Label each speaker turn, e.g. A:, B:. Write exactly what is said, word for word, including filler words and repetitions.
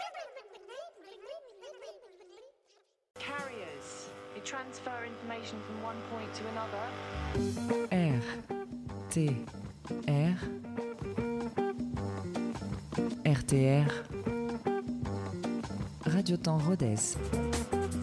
A: Carriers, they transfer information from one point to another.
B: R T R R T R Radio Temps Rodez.